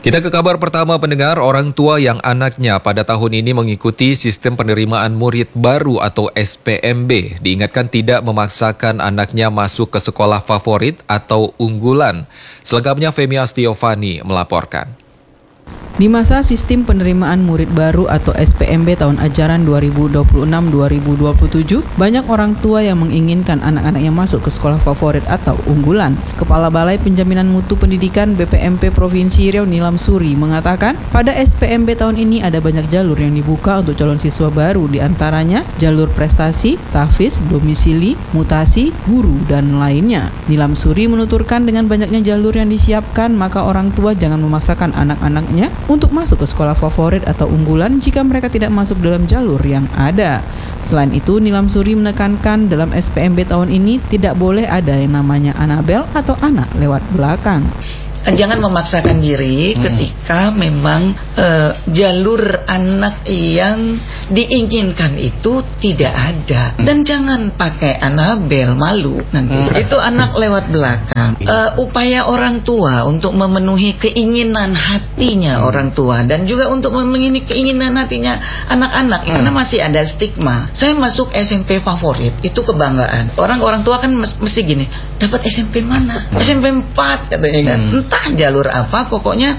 Kita ke kabar pertama pendengar, orang tua yang anaknya pada tahun ini mengikuti sistem penerimaan murid baru atau SPMB diingatkan tidak memaksakan anaknya masuk ke sekolah favorit atau unggulan. Selengkapnya Femi Astiovani melaporkan. Di masa sistem penerimaan murid baru atau SPMB tahun ajaran 2026-2027, banyak orang tua yang menginginkan anak-anaknya masuk ke sekolah favorit atau unggulan. Kepala Balai Penjaminan Mutu Pendidikan BPMP Provinsi Riau Nilam Suri mengatakan, pada SPMB tahun ini ada banyak jalur yang dibuka untuk calon siswa baru, diantaranya jalur prestasi, tahfiz, domisili, mutasi, guru, dan lainnya. Nilam Suri menuturkan dengan banyaknya jalur yang disiapkan, maka orang tua jangan memaksakan anak-anaknya untuk masuk ke sekolah favorit atau unggulan jika mereka tidak masuk dalam jalur yang ada. Selain itu, Nilam Suri menekankan dalam SPMB tahun ini tidak boleh ada yang namanya Anabel atau anak lewat belakang. Jangan memaksakan diri ketika memang jalur anak yang diinginkan itu tidak ada. Dan jangan pakai Anabel, malu nanti. Itu anak lewat belakang. Upaya orang tua untuk memenuhi keinginan hatinya orang tua dan juga untuk memenuhi keinginan hatinya anak-anak. Karena masih ada stigma. Saya masuk SMP favorit, itu kebanggaan. Orang tua kan mesti gini, dapat SMP mana? SMP 4 katanya kan. Entah jalur apa, pokoknya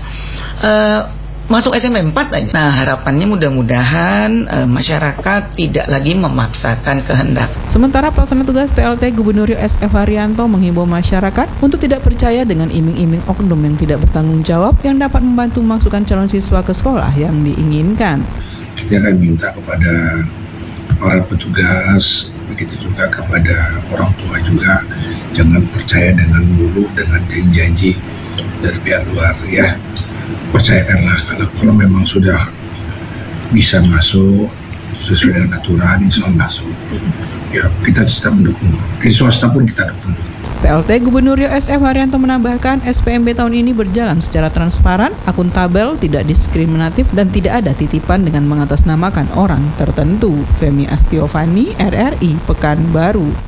masuk SMP 4 aja. Nah, harapannya mudah-mudahan masyarakat tidak lagi memaksakan kehendak. Sementara pelaksana tugas PLT Gubernur Riau SF Haryanto menghimbau masyarakat untuk tidak percaya dengan iming-iming oknum yang tidak bertanggung jawab yang dapat membantu memasukkan calon siswa ke sekolah yang diinginkan. Dia akan minta kepada para petugas, begitu juga kepada orang tua juga, jangan percaya dengan janji dari pihak luar ya. Percayakanlah kalau memang sudah bisa masuk sesuai dengan aturan, insya Allah masuk. Ya, kita tetap mendukung. Di swasta pun kita dukung. PLT Gubernur Riau SF Haryanto menambahkan SPMB tahun ini berjalan secara transparan, akuntabel, tidak diskriminatif, dan tidak ada titipan dengan mengatasnamakan orang tertentu. Femi Astiovani, RRI, Pekanbaru.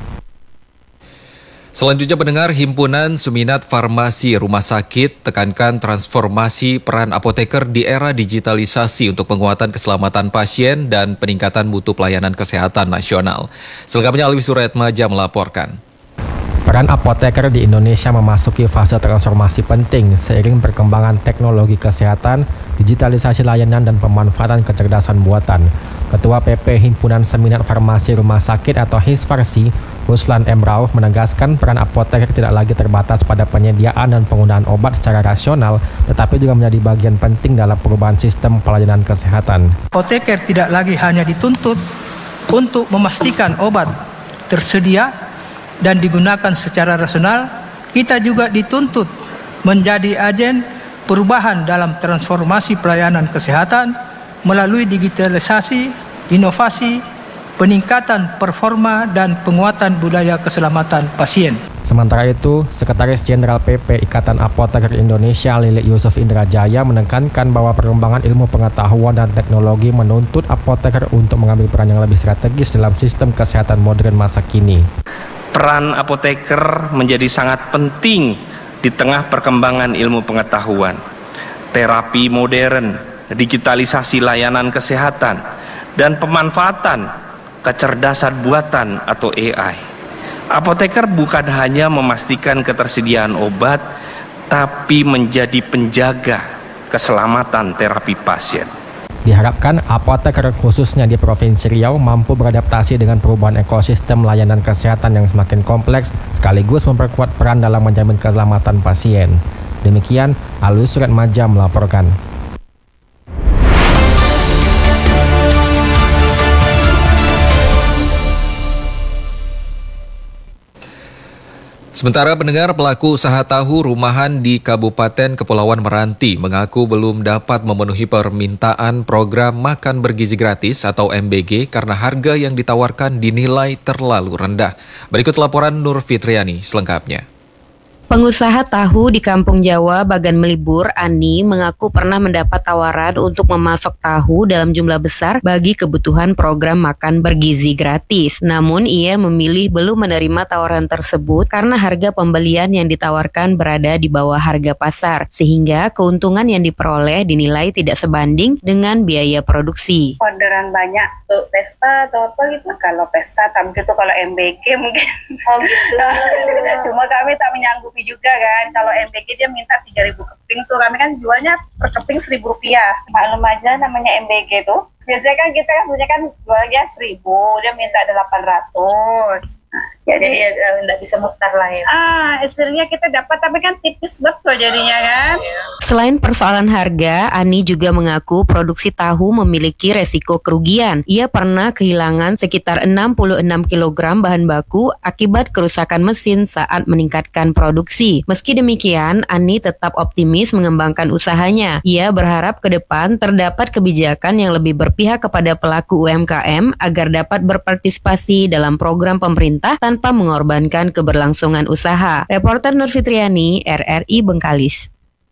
Selanjutnya pendengar, Himpunan Suminat Farmasi Rumah Sakit tekankan transformasi peran apoteker di era digitalisasi untuk penguatan keselamatan pasien dan peningkatan mutu pelayanan kesehatan nasional. Selengkapnya Alwi Suryatmaja melaporkan. Peran apoteker di Indonesia memasuki fase transformasi penting seiring perkembangan teknologi kesehatan, digitalisasi layanan, dan pemanfaatan kecerdasan buatan. Ketua PP Himpunan Seminat Farmasi Rumah Sakit atau HISFARSI, Ruslan M. Rauf menegaskan peran apoteker tidak lagi terbatas pada penyediaan dan penggunaan obat secara rasional, tetapi juga menjadi bagian penting dalam perubahan sistem pelayanan kesehatan. Apoteker tidak lagi hanya dituntut untuk memastikan obat tersedia dan digunakan secara rasional, kita juga dituntut menjadi agen perubahan dalam transformasi pelayanan kesehatan melalui digitalisasi, inovasi, peningkatan performa, dan penguatan budaya keselamatan pasien. Sementara itu, Sekretaris Jenderal PP Ikatan Apoteker Indonesia Lili Yusuf Indrajaya menekankan bahwa perkembangan ilmu pengetahuan dan teknologi menuntut apoteker untuk mengambil peran yang lebih strategis dalam sistem kesehatan modern masa kini. Peran apoteker menjadi sangat penting di tengah perkembangan ilmu pengetahuan, terapi modern, digitalisasi layanan kesehatan, dan pemanfaatan kecerdasan buatan atau AI. Apoteker bukan hanya memastikan ketersediaan obat, tapi menjadi penjaga keselamatan terapi pasien. Diharapkan apoteker khususnya di Provinsi Riau mampu beradaptasi dengan perubahan ekosistem layanan kesehatan yang semakin kompleks, sekaligus memperkuat peran dalam menjamin keselamatan pasien. Demikian, Alwi Suryatmaja melaporkan. Sementara pendengar, pelaku usaha tahu rumahan di Kabupaten Kepulauan Meranti mengaku belum dapat memenuhi permintaan program makan bergizi gratis atau MBG karena harga yang ditawarkan dinilai terlalu rendah. Berikut laporan Nur Fitriani selengkapnya. Pengusaha tahu di Kampung Jawa, Bagan Melibur, Ani, mengaku pernah mendapat tawaran untuk memasok tahu dalam jumlah besar bagi kebutuhan program makan bergizi gratis. Namun ia memilih belum menerima tawaran tersebut karena harga pembelian yang ditawarkan berada di bawah harga pasar, sehingga keuntungan yang diperoleh dinilai tidak sebanding dengan biaya produksi. Orderan banyak untuk pesta atau apa gitu. Kalau pesta, tapi itu kalau MBK mungkin. Oh gitu. Cuma kami tak menyanggupi juga kan. Kalau MBK dia minta 3.000 keping tuh, kami kan jualnya per keping Rp1.000. Maklum aja namanya MBK tuh. Biasanya kan kita punya kan jualnya 1.000, dia minta 800. Jadi dia nggak bisa mutar lah ya. Istilahnya kita dapat tapi kan tipis betul jadinya kan. Selain persoalan harga, Ani juga mengaku produksi tahu memiliki resiko kerugian. Ia pernah kehilangan sekitar 66 kg bahan baku akibat kerusakan mesin saat meningkatkan produksi. Meski demikian, Ani tetap optimis mengembangkan usahanya. Ia berharap ke depan terdapat kebijakan yang lebih berpihak kepada pelaku UMKM agar dapat berpartisipasi dalam program pemerintah tanpa mengorbankan keberlangsungan usaha. Reporter Nur Fitriani, RRI Bengkalis.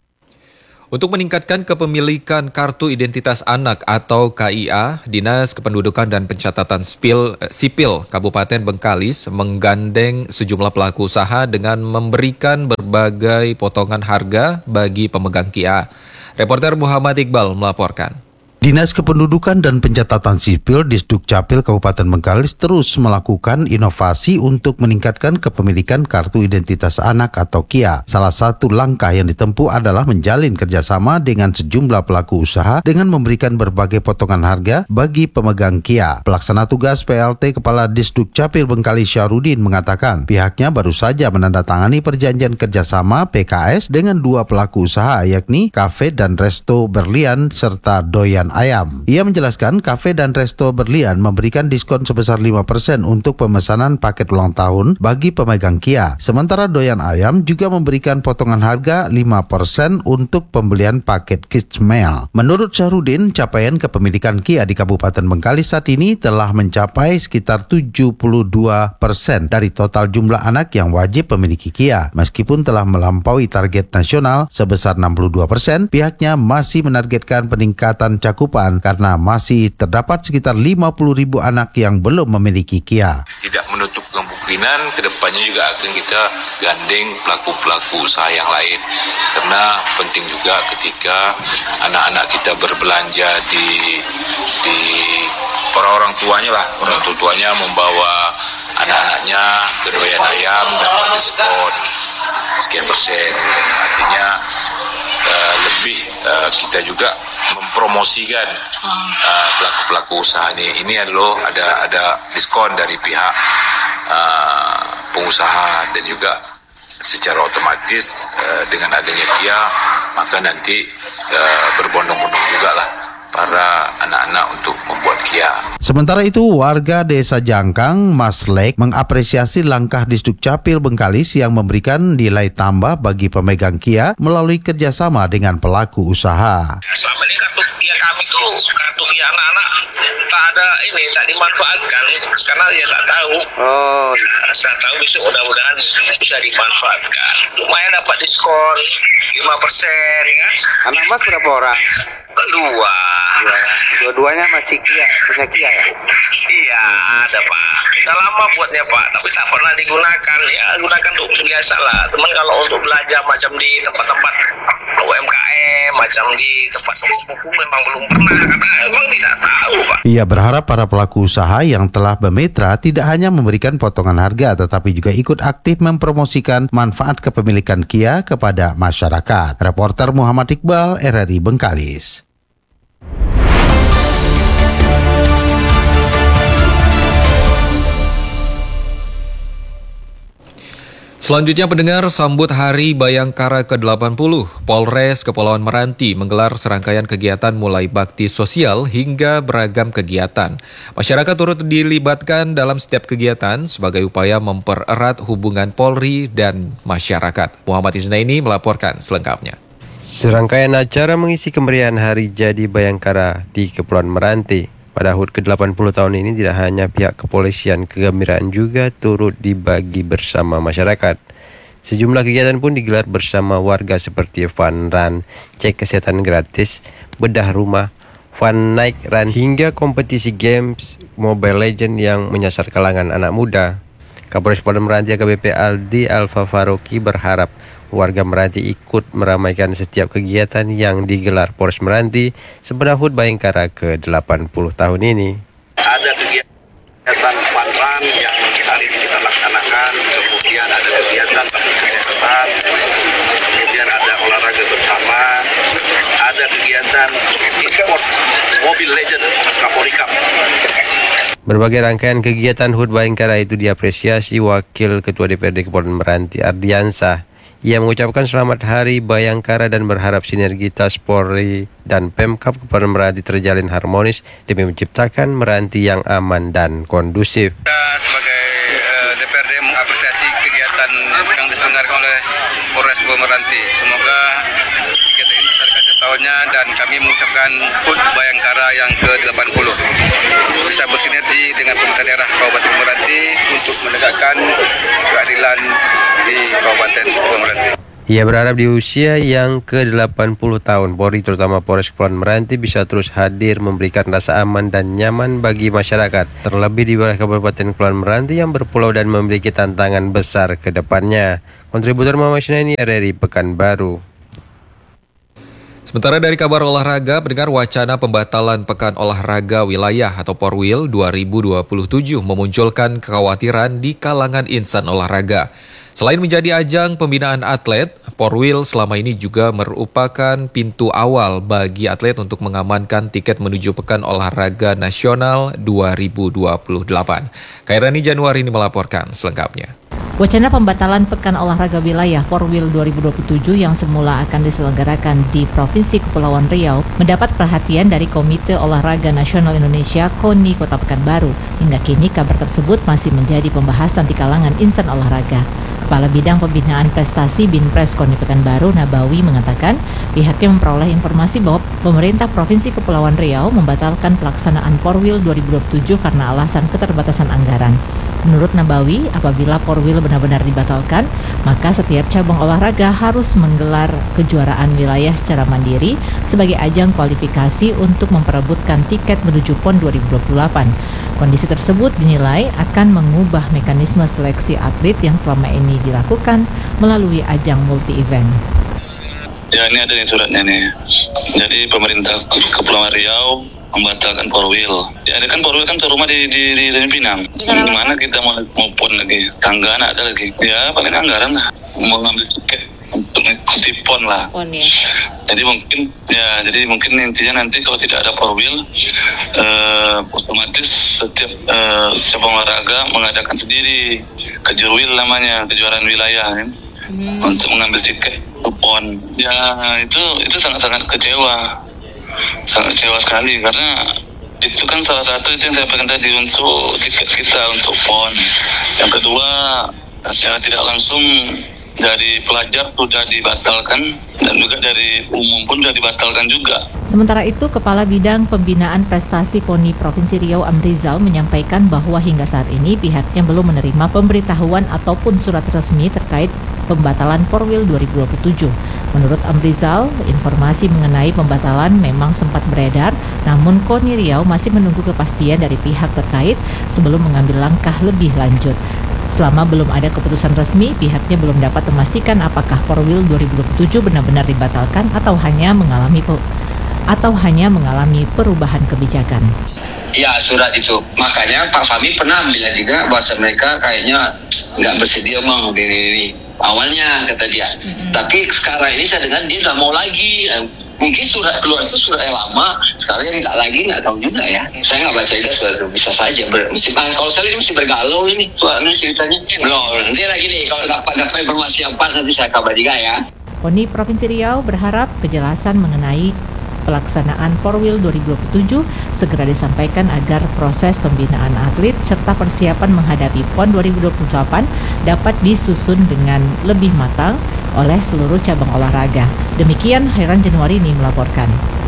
Untuk meningkatkan kepemilikan Kartu Identitas Anak atau KIA, Dinas Kependudukan dan Pencatatan Sipil Kabupaten Bengkalis menggandeng sejumlah pelaku usaha dengan memberikan berbagai potongan harga bagi pemegang KIA. Reporter Muhammad Iqbal melaporkan. Dinas Kependudukan dan Pencatatan Sipil Disdukcapil Kabupaten Bengkalis terus melakukan inovasi untuk meningkatkan kepemilikan Kartu Identitas Anak atau KIA. Salah satu langkah yang ditempuh adalah menjalin kerjasama dengan sejumlah pelaku usaha dengan memberikan berbagai potongan harga bagi pemegang KIA. Pelaksana tugas PLT Kepala Disdukcapil Bengkalis Syarudin mengatakan pihaknya baru saja menandatangani perjanjian kerjasama PKS dengan dua pelaku usaha yakni Cafe dan Resto Berlian serta Doyan Ayam. Ia menjelaskan Cafe dan Resto Berlian memberikan diskon sebesar 5% untuk pemesanan paket ulang tahun bagi pemegang KIA. Sementara Doyan Ayam juga memberikan potongan harga 5% untuk pembelian paket kids meal. Menurut Syarudin, capaian kepemilikan KIA di Kabupaten Bengkalis saat ini telah mencapai sekitar 72% dari total jumlah anak yang wajib memiliki KIA. Meskipun telah melampaui target nasional sebesar 62%, pihaknya masih menargetkan peningkatan cakupan karena masih terdapat sekitar 50.000 anak yang belum memiliki KIA. Tidak menutup kemungkinan kedepannya juga akan kita gandeng pelaku-pelaku usaha yang lain, karena penting juga ketika anak-anak kita berbelanja di orang tuanya lah, orang tuanya membawa anak-anaknya ke Doyan Ayam dapat diskon sekian persen. Artinya lebih kita juga mempromosikan pelaku-pelaku usaha ini adalah ada diskon dari pihak pengusaha, dan juga secara otomatis dengan adanya KIA maka nanti berbondong-bondong juga lah para anak-anak untuk membuat KIA. Sementara itu, warga Desa Jangkang, Maslek, mengapresiasi langkah Disdukcapil Bengkalis yang memberikan nilai tambah bagi pemegang KIA melalui kerjasama dengan pelaku usaha. Selama ini kartu KIA kami itu, kartu KIA anak-anak tak dimanfaatkan karena dia tak tahu. Saya tahu besok mudah-mudahan bisa dimanfaatkan. Lumayan dapat diskon 5% ya. Anak Mas berapa orang? Dua. Dua-duanya masih KIA, punya KIA ya? Iya, ada Pak. Sudah lama buatnya Pak, tapi tak pernah digunakan. Ya, gunakan untuk biasa lah. Teman kalau untuk belajar macam di tempat-tempat UMKM, macam di tempat buku memang belum pernah, karena memang tidak tahu Pak. Ia berharap para pelaku usaha yang telah bermitra tidak hanya memberikan potongan harga, tetapi juga ikut aktif mempromosikan manfaat kepemilikan KIA kepada masyarakat. Reporter Muhammad Iqbal, RRI Bengkalis. Selanjutnya pendengar, sambut Hari Bayangkara ke-80, Polres Kepulauan Meranti menggelar serangkaian kegiatan mulai bakti sosial hingga beragam kegiatan. Masyarakat turut dilibatkan dalam setiap kegiatan sebagai upaya mempererat hubungan Polri dan masyarakat. Muhammad Isnaini melaporkan selengkapnya. Serangkaian acara mengisi kemeriahan Hari Jadi Bayangkara di Kepulauan Meranti. Pada HUT ke-80 tahun ini tidak hanya pihak kepolisian, kegembiraan juga turut dibagi bersama masyarakat. Sejumlah kegiatan pun digelar bersama warga seperti fun run, cek kesehatan gratis, bedah rumah, fun night run, hingga kompetisi games Mobile Legends yang menyasar kalangan anak muda. Kapolres Kepulauan Meranti AKBP Aldi Alfa Faroki berharap warga Meranti ikut meramaikan setiap kegiatan yang digelar Polres Meranti sebelah HUT Bayangkara ke-80 tahun ini. Ada kegiatan fun run yang hari ini kita laksanakan, kemudian ada kegiatan kesehatan, kemudian ada olahraga bersama, ada kegiatan e-sport Mobile Legends Kapolri Cup. Berbagai rangkaian kegiatan HUT Bayangkara itu diapresiasi Wakil Ketua DPRD Kepulauan Meranti Ardiansah. Ia mengucapkan selamat Hari Bayangkara dan berharap sinergitas Polri dan Pemkab Kepulauan Meranti terjalin harmonis demi menciptakan Meranti yang aman dan kondusif. Kita sebagai DPRD mengapresiasi kegiatan yang diselenggarakan oleh Polres Kepulauan Meranti. Semoga kegiatan ini besar tahunnya dan kami mengucapkan HUT Bayangkara yang ke-80 bisa bersinergi dengan pemerintah daerah Kabupaten Meranti untuk menegakkan keadilan di Kabupaten Meranti. Ia berharap di usia yang ke-80 tahun, Polri terutama Polres Kepulauan Meranti bisa terus hadir memberikan rasa aman dan nyaman bagi masyarakat, terlebih di wilayah Kabupaten Kepulauan Meranti yang berpulau dan memiliki tantangan besar ke depannya. Kontributor Muhammad Syinaini, RRI Pekanbaru. Sementara dari kabar olahraga, pendengar, wacana pembatalan Pekan Olahraga Wilayah atau Porwil 2027 memunculkan kekhawatiran di kalangan insan olahraga. Selain menjadi ajang pembinaan atlet, Porwil selama ini juga merupakan pintu awal bagi atlet untuk mengamankan tiket menuju Pekan Olahraga Nasional 2028. Kairani Januari ini melaporkan selengkapnya. Wacana pembatalan Pekan Olahraga Wilayah Porwil 2027 yang semula akan diselenggarakan di Provinsi Kepulauan Riau mendapat perhatian dari Komite Olahraga Nasional Indonesia KONI Kota Pekanbaru. Hingga kini kabar tersebut masih menjadi pembahasan di kalangan insan olahraga. Kepala Bidang Pembinaan Prestasi Binpres KONI Pekanbaru, Nabawi, mengatakan pihaknya memperoleh informasi bahwa pemerintah Provinsi Kepulauan Riau membatalkan pelaksanaan Porwil 2027 karena alasan keterbatasan anggaran. Menurut Nabawi, apabila Porwil benar-benar dibatalkan, maka setiap cabang olahraga harus menggelar kejuaraan wilayah secara mandiri sebagai ajang kualifikasi untuk memperebutkan tiket menuju PON 2028. Kondisi tersebut dinilai akan mengubah mekanisme seleksi atlet yang selama ini dilakukan melalui ajang multi-event. Ya, ini ada nih suratnya nih. Jadi pemerintah Kepulauan Riau membatalkan Porwil. Ya, ada kan Porwil kan tuh rumah di Pinang. Mana kita mau pon lagi? Tangga anak ada lagi. Ya, paling anggaran lah. Mau ngambil tiket untuk mengikuti pon lah. Pon ya. Jadi mungkin intinya nanti kalau tidak ada Porwil, otomatis setiap cabang olahraga mengadakan sendiri kejurwil namanya, kejuaraan wilayah kan. Untuk mengambil tiket pon. Ya, itu sangat-sangat kecewa. Sangat kecewa sekali karena itu kan salah satu itu yang saya pegang tadi untuk tiket kita untuk PON. Yang kedua, secara tidak langsung dari pelajar sudah dibatalkan dan juga dari umum pun sudah dibatalkan juga. Sementara itu, Kepala Bidang Pembinaan Prestasi KONI Provinsi Riau Amrizal menyampaikan bahwa hingga saat ini pihaknya belum menerima pemberitahuan ataupun surat resmi terkait pembatalan Porwil 2027. Menurut Amrizal, informasi mengenai pembatalan memang sempat beredar, namun KONI Riau masih menunggu kepastian dari pihak terkait sebelum mengambil langkah lebih lanjut. Selama belum ada keputusan resmi, pihaknya belum dapat memastikan apakah Porwil 2027 benar-benar dibatalkan atau hanya mengalami perubahan kebijakan. Ya, surat itu. Makanya Pak Fahmi pernah bilang juga bahwa mereka kayaknya nggak bersedia mau ini. Awalnya kata dia. Tapi sekarang ini saya dengar dia nggak mau lagi. Mungkin surat keluar itu surat yang lama, sekarang yang nggak tahu juga ya. Saya nggak baca juga surat itu, bisa saja. Kalau saya ini mesti bergalau ini soalnya ceritanya. Loh, nanti lagi nih kalau dapat informasi yang pas nanti saya kabar juga ya. KONI Provinsi Riau berharap kejelasan mengenai pelaksanaan Porwil 2027 segera disampaikan agar proses pembinaan atlet serta persiapan menghadapi PON 2028 dapat disusun dengan lebih matang oleh seluruh cabang olahraga. Demikian, Hairan Januari ini melaporkan.